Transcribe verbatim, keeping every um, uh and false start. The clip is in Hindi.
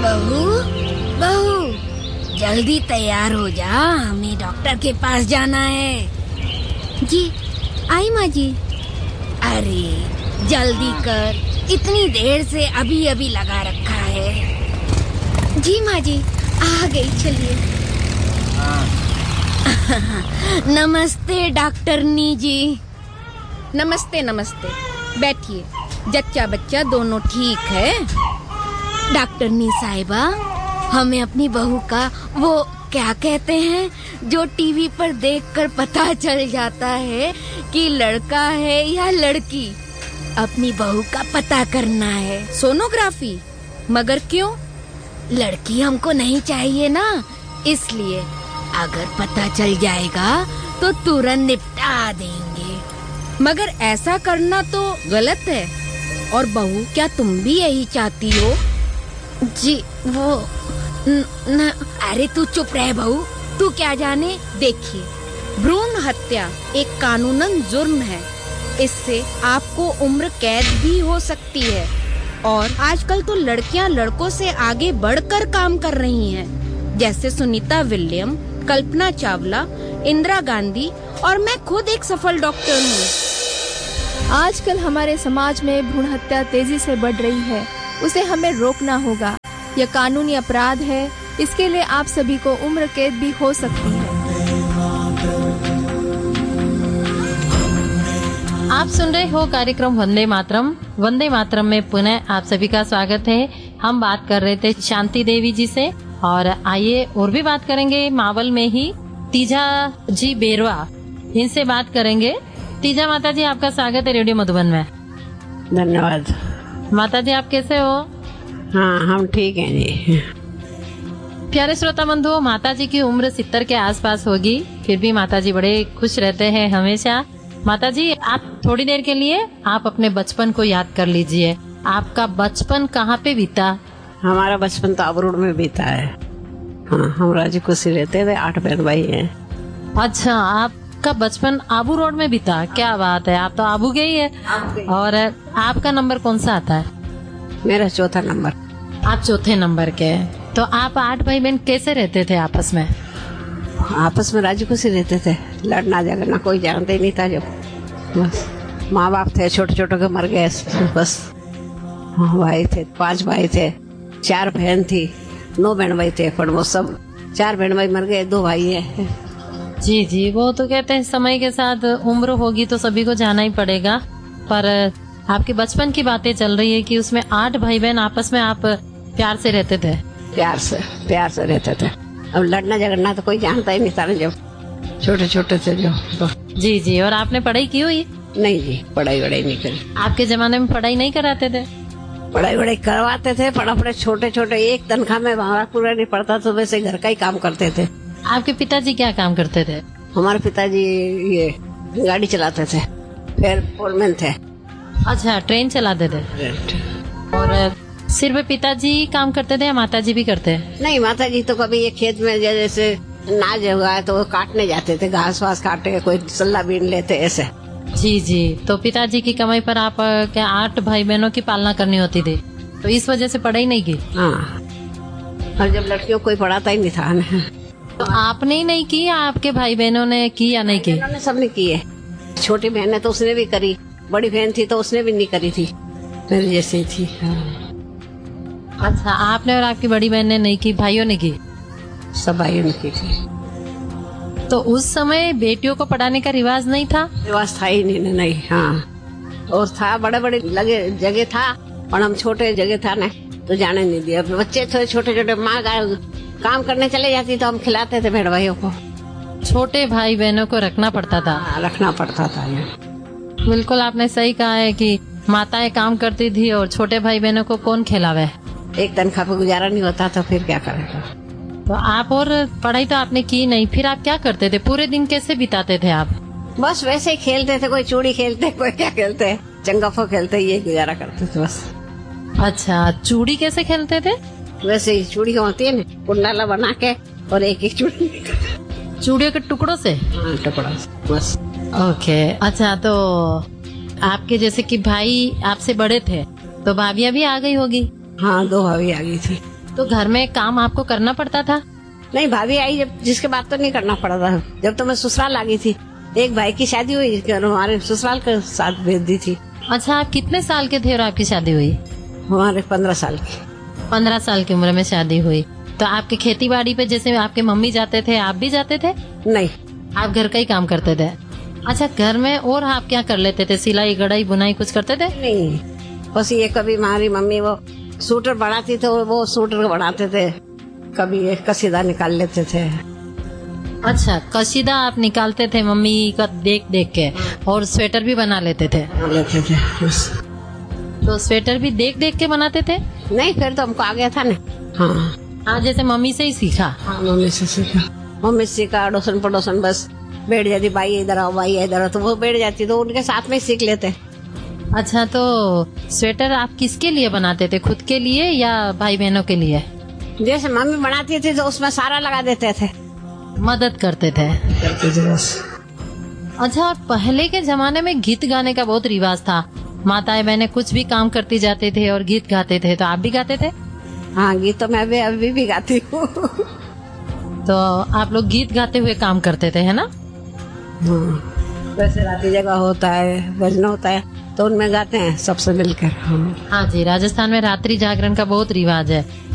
बहू, बहू, जल्दी तैयार हो जा, हमें डॉक्टर के पास जाना है। जी आई माँ जी। अरे जल्दी कर, इतनी देर से अभी अभी लगा रखा है। जी माँ जी, आ गई, चलिए। नमस्ते डॉक्टरनी जी। नमस्ते नमस्ते, बैठिए। जच्चा बच्चा दोनों ठीक है? डॉक्टरनी साहिबा, हमें अपनी बहू का वो क्या कहते हैं जो टीवी पर देखकर पता चल जाता है कि लड़का है या लड़की, अपनी बहू का पता करना है। सोनोग्राफी? मगर क्यों? लड़की हमको नहीं चाहिए ना, इसलिए अगर पता चल जाएगा तो तुरंत निपटा देंगे। मगर ऐसा करना तो गलत है। और बहू, क्या तुम भी यही चाहती हो? जी वो न, न, अरे तू चुप रह बहू, तू क्या जाने। देखिए, भ्रूण हत्या एक कानूनन जुर्म है। इससे आपको उम्र कैद भी हो सकती है। और आजकल तो लड़कियां लड़कों से आगे बढ़कर काम कर रही हैं, जैसे सुनीता विलियम, कल्पना चावला, इंदिरा गांधी, और मैं खुद एक सफल डॉक्टर हूँ। आजकल हमारे समाज में भ्रूण हत्या तेजी से बढ़ रही है, उसे हमें रोकना होगा। यह कानूनी अपराध है, इसके लिए आप सभी को उम्र कैद भी हो सकती है। आप सुन रहे हो कार्यक्रम वंदे मातरम। वंदे मातरम में पुनः आप सभी का स्वागत है। हम बात कर रहे थे शांति देवी जी से, और आइए और भी बात करेंगे। मावल में ही तीजा जी बेरवा, इनसे बात करेंगे। तीजा माता जी, आपका स्वागत है रेडियो मधुबन में। धन्यवाद। माता जी, आप कैसे हो? हाँ, हम ठीक हैं जी। प्यारे श्रोता बंधुओं, माता जी की उम्र सितर के आसपास होगी, फिर भी माता जी बड़े खुश रहते हैं हमेशा। माता जी, आप थोड़ी देर के लिए आप अपने बचपन को याद कर लीजिए। आपका बचपन कहाँ पे बीता? हमारा बचपन तो आबू रोड में बीता है। हाँ, हम राजी खुशी रहते थे, आठ बहन भाई हैं। अच्छा, आपका बचपन आबू रोड में बीता? क्या बात है, आप तो आबू गई है। और आपका नंबर कौन सा आता है? मेरा चौथा नंबर। आप चौथे नंबर के। तो आप आठ भाई बहन कैसे रहते थे आपस में? आपस में राजी खुशी रहते थे, लड़ना झगड़ना कोई जानते ही नहीं था। जब बस माँ बाप थे, छोटे छोटे के मर गए, बस भाई थे, पांच भाई थे, चार बहन थी, नौ बहन भाई थे, पर वो सब चार बहन भाई मर गए, दो भाई है। जी जी, वो तो कहते हैं समय के साथ उम्र होगी तो सभी को जाना ही पड़ेगा। पर आपके बचपन की बातें चल रही है कि उसमें आठ भाई बहन आपस में आप प्यार से रहते थे। प्यार से प्यार से रहते थे। अब लड़ना झगड़ना तो कोई जानता ही नहीं था, जब छोटे छोटे थे जो तो। जी जी, और आपने पढ़ाई की हुई? नहीं जी, पढ़ाई वढ़ाई नहीं करी। आपके जमाने में पढ़ाई नहीं कराते थे? पढ़ाई वढ़ाई करवाते थे, पर अपने छोटे छोटे एक तनख्वाह में हमारा पूरा नहीं पड़ता, तो वैसे घर का ही काम करते थे। आपके पिताजी क्या काम करते थे? हमारे पिताजी ये गाड़ी चलाते थे, फिर फोरमैन थे। अच्छा, ट्रेन चलाते थे। और सिर्फ पिताजी काम करते थे या माताजी भी करते हैं? नहीं, माताजी तो कभी ये खेत में जैसे नाज हुआ तो वो काटने जाते थे, घास वास काटे, कोई सल्ला बीन लेते ऐसे। जी जी, तो पिताजी की कमाई पर आप क्या आठ भाई बहनों की पालना करनी होती थी, तो इस वजह से पढ़ाई नहीं की? हाँ, और जब लड़कियों को कोई पढ़ाता ही नहीं था। तो आपने ही नहीं की, आपके भाई बहनों ने की या नहीं की? उन्होंने सबने की है। छोटी बहन है तो उसने भी करी, बड़ी बहन थी तो उसने भी नहीं करी थी, मेरे जैसे ही थी। अच्छा, आपने और आपकी बड़ी बहन ने नहीं की, भाइयों ने की? सब भाइयों ने की थी। तो उस समय बेटियों को पढ़ाने का रिवाज नहीं था? रिवाज था ही नहीं। नहीं, हाँ, और था बड़े बड़े लगे जगह था, और हम छोटे जगह था ना, तो जाने नहीं दिया। बच्चे थे छोटे छोटे, माँ काम करने चले जाती तो हम खिलाते थे भेड़ भाइयों को। छोटे भाई बहनों को रखना पड़ता था? हाँ, रखना पड़ता था। बिल्कुल, आपने सही कहा है कि माताएं काम करती थी और छोटे भाई बहनों को कौन खिलावे। एक तनख्वाह पे गुजारा नहीं होता तो फिर क्या करेगा। तो आप, और पढ़ाई तो आपने की नहीं, फिर आप क्या करते थे? पूरे दिन कैसे बिताते थे आप? बस वैसे ही खेलते थे, कोई चूड़ी खेलते, कोई क्या खेलते, चंगाफो खेलते, ये गुजारा करते थे बस। अच्छा, चूड़ी कैसे खेलते थे? वैसे ही चूड़ी होती है ना, कुंडाला बना के और एक एक चूड़ी चूड़ियों के टुकड़ों से? हाँ, टुकड़ा बस। ओके। अच्छा, तो आपके जैसे कि भाई आपसे बड़े थे तो भाभियाँ भी आ गई होगी? हाँ, दो भाभी आ गई थी। तो घर में काम आपको करना पड़ता था? नहीं, भाभी आई जब, जिसके बाद तो नहीं करना पड़ा था। जब तो मैं ससुराल आ गई थी, एक भाई की शादी हुई, हमारे ससुराल के साथ भेज दी थी। अच्छा, आप कितने साल के थे और आपकी शादी हुई? हमारे पंद्रह साल की। पंद्रह साल की उम्र में शादी हुई। तो आपके खेती बाड़ी पे जैसे आपके मम्मी जाते थे, आप भी जाते थे? नहीं, आप घर का ही काम करते थे। अच्छा, घर में और आप क्या कर लेते थे? सिलाई, कढ़ाई, बुनाई कुछ करते थे? नहीं, बस ये कभी हमारी मम्मी वो सूटर बनाती थे, वो सूटर बनाते थे, कभी ये कसीदा निकाल लेते थे। अच्छा, कसीदा आप निकालते थे मम्मी का देख देख के, और स्वेटर भी बना लेते थे? लेते थे बस। तो स्वेटर भी देख देख के बनाते थे? नहीं, फिर तो हमको आ गया था ना। हाँ हाँ, जैसे मम्मी से ही सीखा? हाँ, मम्मी से सीखा। मम्मी से सीखा, अड़ोसन पड़ोसन बस बैठ जाती, भाई इधर आओ, भाई इधर आओ, तो वो बैठ जाती, तो उनके साथ में सीख लेते। अच्छा, तो स्वेटर आप किसके लिए बनाते थे? खुद के लिए या भाई बहनों के लिए? जैसे मम्मी बनाती थी तो उसमें सारा लगा देते थे, मदद करते थे। करते थे बस। अच्छा, और पहले के जमाने में गीत गाने का बहुत रिवाज था। माताएं बहनें कुछ भी काम करती जाते थे और गीत गाते थे, तो आप भी गाते थे? हाँ, गीत तो मैं भी अभी भी गाती हूँ। तो आप लोग गीत गाते हुए काम करते थे, है ना? हाँ, वैसे राती जगह होता है, भजन होता है, तो उनमें गाते हैं सबसे मिलकर। हाँ, हाँ जी, राजस्थान में रात्रि जागरण का बहुत रिवाज है।